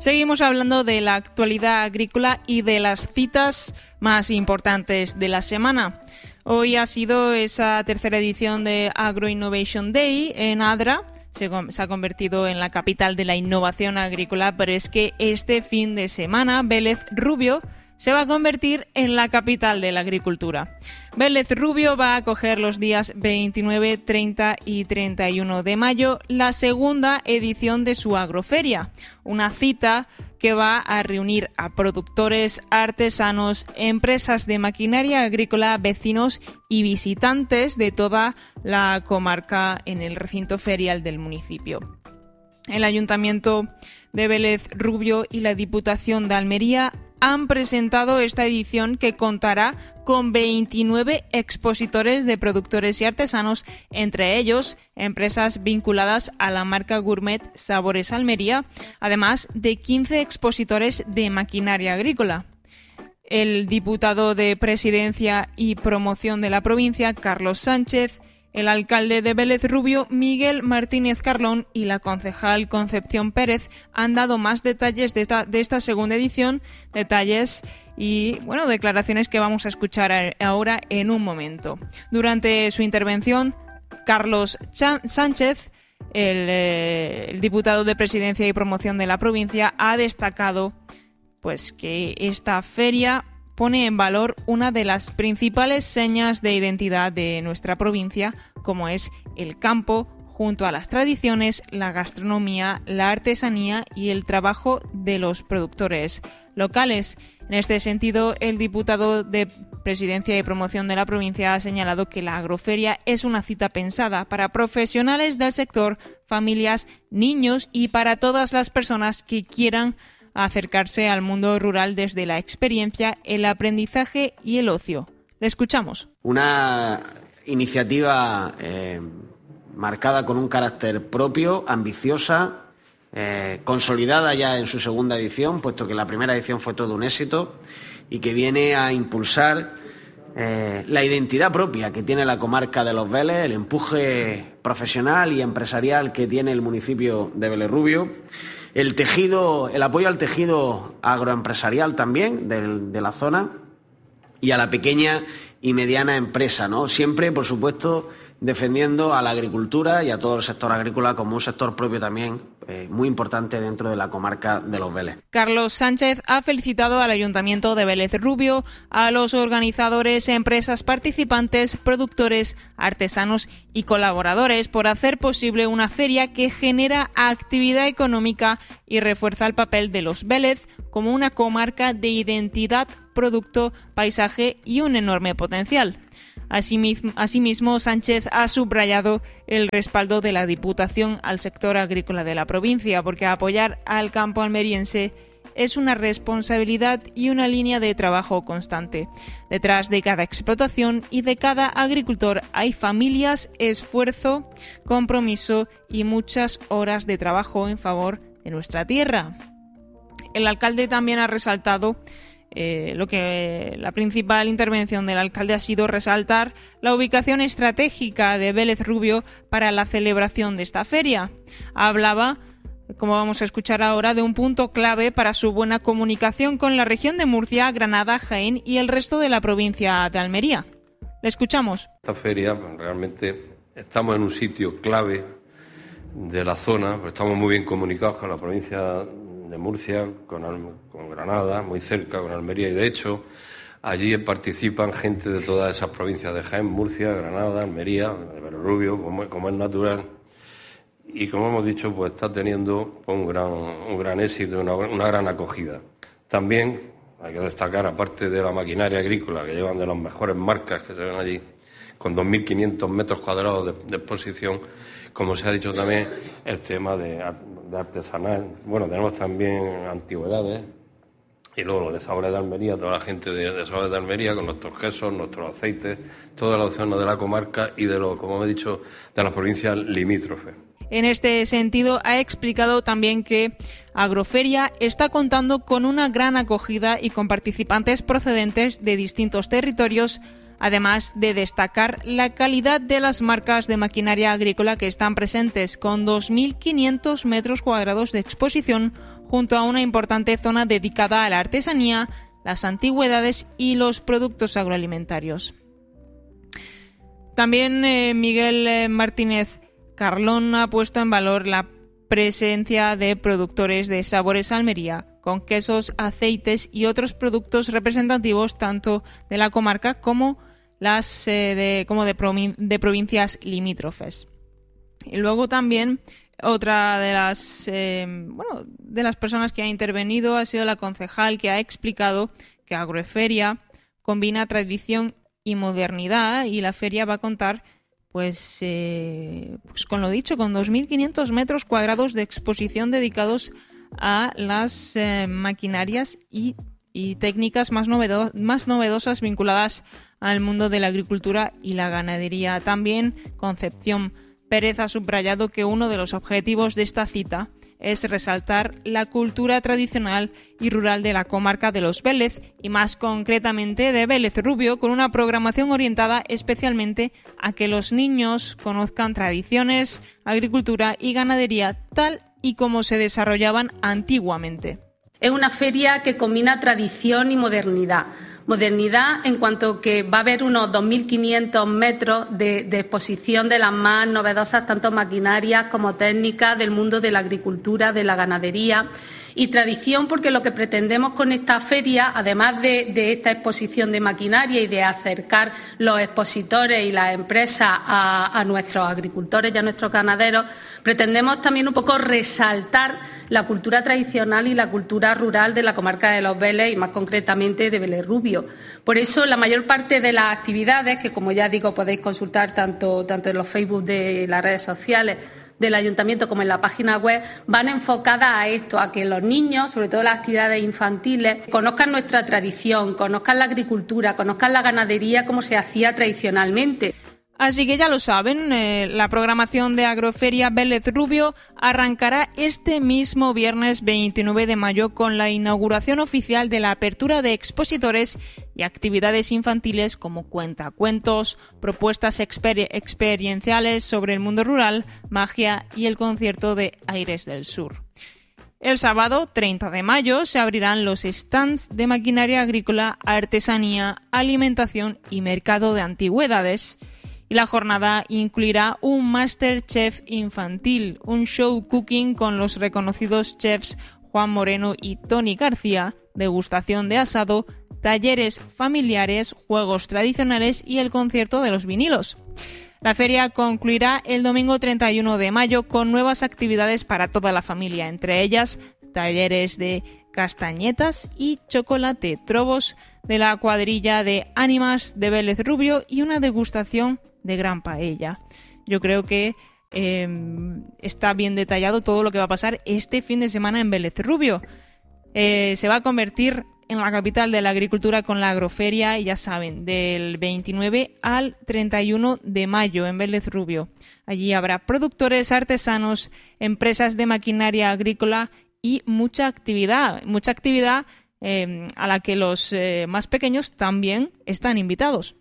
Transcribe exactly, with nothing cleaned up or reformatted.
Seguimos hablando de la actualidad agrícola y de las citas más importantes de la semana. Hoy ha sido esa tercera edición de Agro Innovation Day en Adra. Se, se ha convertido en la capital de la innovación agrícola, pero es que este fin de semana Vélez Rubio se va a convertir en la capital de la agricultura. Vélez Rubio va a acoger los días veintinueve, treinta y treinta y uno de mayo la segunda edición de su agroferia, una cita que va a reunir a productores, artesanos, empresas de maquinaria agrícola, vecinos y visitantes de toda la comarca en el recinto ferial del municipio. El Ayuntamiento de Vélez Rubio y la Diputación de Almería han presentado esta edición que contará con veintinueve expositores de productores y artesanos, entre ellos empresas vinculadas a la marca gourmet Sabores Almería, además de quince expositores de maquinaria agrícola. El diputado de Presidencia y Promoción de la provincia, Carlos Sánchez, el alcalde de Vélez Rubio, Miguel Martínez Carlón, y la concejal Concepción Pérez han dado más detalles de esta, de esta segunda edición, detalles y bueno, declaraciones que vamos a escuchar ahora en un momento. Durante su intervención, Carlos Ch- Sánchez, el, eh, el diputado de Presidencia y Promoción de la provincia, ha destacado pues que esta feria pone en valor una de las principales señas de identidad de nuestra provincia, como es el campo, junto a las tradiciones, la gastronomía, la artesanía y el trabajo de los productores locales. En este sentido, el diputado de Presidencia y Promoción de la provincia ha señalado que la agroferia es una cita pensada para profesionales del sector, familias, niños y para todas las personas que quieran acercarse al mundo rural desde la experiencia, el aprendizaje y el ocio. Le escuchamos. Una iniciativa eh, marcada con un carácter propio, ambiciosa, eh, consolidada ya en su segunda edición, puesto que la primera edición fue todo un éxito y que viene a impulsar eh, la identidad propia que tiene la comarca de Los Vélez, el empuje profesional y empresarial que tiene el municipio de Vélez Rubio. El tejido, el apoyo al tejido agroempresarial también del, de la zona y a la pequeña y mediana empresa, ¿no? Siempre, por supuesto, defendiendo a la agricultura y a todo el sector agrícola como un sector propio también eh, muy importante dentro de la comarca de Los Vélez. Carlos Sánchez ha felicitado al Ayuntamiento de Vélez Rubio, a los organizadores, empresas participantes, productores, artesanos y colaboradores por hacer posible una feria que genera actividad económica y refuerza el papel de Los Vélez como una comarca de identidad, producto, paisaje y un enorme potencial. Asimismo, asimismo, Sánchez ha subrayado el respaldo de la Diputación al sector agrícola de la provincia, porque apoyar al campo almeriense es una responsabilidad y una línea de trabajo constante. Detrás de cada explotación y de cada agricultor hay familias, esfuerzo, compromiso y muchas horas de trabajo en favor de nuestra tierra. El alcalde también ha resaltado Eh, lo que la principal intervención del alcalde ha sido resaltar la ubicación estratégica de Vélez Rubio para la celebración de esta feria. Hablaba, como vamos a escuchar ahora, de un punto clave para su buena comunicación con la región de Murcia, Granada, Jaén y el resto de la provincia de Almería. Le escuchamos. Esta feria, realmente estamos en un sitio clave de la zona, estamos muy bien comunicados con la provincia de Murcia, con, con Granada, muy cerca, con Almería, y de hecho allí participan gente de todas esas provincias de Jaén, Murcia, Granada, Almería, de Vélez Rubio, como, como es natural, y como hemos dicho, pues está teniendo un gran, un gran éxito, una, una gran acogida. También hay que destacar, aparte de la maquinaria agrícola, que llevan de las mejores marcas que se ven allí, con dos mil quinientos metros cuadrados de, de exposición, como se ha dicho también, el tema de, de artesanal. Bueno, tenemos también antigüedades y luego lo de Sabores de Almería, toda la gente de, de Sabores de Almería con nuestros quesos, nuestros aceites, toda la zona de la comarca y de lo, como he dicho, de las provincias limítrofes. En este sentido, ha explicado también que Agroferia está contando con una gran acogida y con participantes procedentes de distintos territorios, además de destacar la calidad de las marcas de maquinaria agrícola que están presentes, con dos mil quinientos metros cuadrados de exposición, junto a una importante zona dedicada a la artesanía, las antigüedades y los productos agroalimentarios. También eh, Miguel eh, Martínez Carlón ha puesto en valor la presencia de productores de Sabores Almería, con quesos, aceites y otros productos representativos tanto de la comarca como, las, eh, de, como de, provin- de provincias limítrofes. Y luego también otra de las, eh, bueno, de las personas que ha intervenido ha sido la concejal, que ha explicado que Agroferia combina tradición y modernidad, y la feria va a contar pues, eh, pues con lo dicho, con dos mil quinientos metros cuadrados de exposición dedicados a las eh, maquinarias y, y técnicas más, novedo- más novedosas vinculadas al mundo de la agricultura y la ganadería. También Concepción Pérez ha subrayado que uno de los objetivos de esta cita es resaltar la cultura tradicional y rural de la comarca de los Vélez y más concretamente de Vélez Rubio, con una programación orientada especialmente a que los niños conozcan tradiciones, agricultura y ganadería tal y como se desarrollaban antiguamente. Es una feria que combina tradición y modernidad. Modernidad en cuanto que va a haber unos dos mil quinientos metros de, de exposición de las más novedosas, tanto maquinarias como técnicas del mundo de la agricultura, de la ganadería, y tradición porque lo que pretendemos con esta feria, además de, de esta exposición de maquinaria y de acercar los expositores y las empresas a, a nuestros agricultores y a nuestros ganaderos, pretendemos también un poco resaltar la cultura tradicional y la cultura rural de la comarca de los Vélez y más concretamente de Vélez Rubio. Por eso la mayor parte de las actividades, que como ya digo podéis consultar tanto, tanto en los Facebook de las redes sociales del Ayuntamiento como en la página web, van enfocadas a esto, a que los niños, sobre todo las actividades infantiles, conozcan nuestra tradición, conozcan la agricultura, conozcan la ganadería como se hacía tradicionalmente. Así que ya lo saben, eh, la programación de Agroferia Vélez Rubio arrancará este mismo viernes veintinueve de mayo con la inauguración oficial de la apertura de expositores y actividades infantiles como cuentacuentos, propuestas exper- experienciales sobre el mundo rural, magia y el concierto de Aires del Sur. El sábado treinta de mayo se abrirán los stands de maquinaria agrícola, artesanía, alimentación y mercado de antigüedades. Y la jornada incluirá un Masterchef infantil, un show cooking con los reconocidos chefs Juan Moreno y Tony García, degustación de asado, talleres familiares, juegos tradicionales y el concierto de los vinilos. La feria concluirá el domingo treinta y uno de mayo con nuevas actividades para toda la familia, entre ellas talleres de castañetas y chocolate, trobos de la cuadrilla de Ánimas de Vélez Rubio y una degustación de gran paella. Yo creo que eh, está bien detallado todo lo que va a pasar este fin de semana en Vélez Rubio. Eh, se va a convertir en la capital de la agricultura con la Agroferia, y ya saben, del veintinueve al treinta y uno de mayo en Vélez Rubio. Allí habrá productores, artesanos, empresas de maquinaria agrícola y mucha actividad, mucha actividad eh, a la que los eh, más pequeños también están invitados.